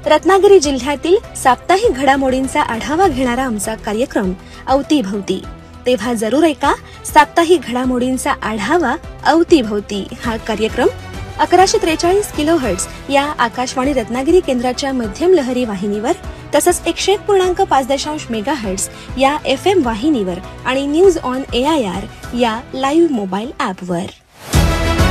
रत्नागिरी जिल्ह्यातील साप्ताहिक घडामोडींचा आढावा घेणारा आमचा कार्यक्रम अवतीभवती. तेव्हा जरूर ऐका साप्ताहिक घडामोडींचा आढावा अवतीभवती हा कार्यक्रम 1143 किलोहर्ट्झ या आकाशवाणी रत्नागिरी केंद्राच्या मध्यम लहरी वाहिनीवर, तसंच 101.5 मेगाहर्ट्झ या FM वाहिनीवर आणि न्यूज ऑन AIR या लाईव्ह मोबाईल ॲपवर.